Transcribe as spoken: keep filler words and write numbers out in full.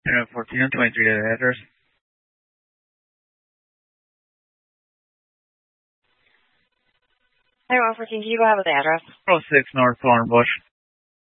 Uh, fourteen and twenty-three, the address. Hey, one fourteen, can you go ahead with the address? oh six North Thornbush.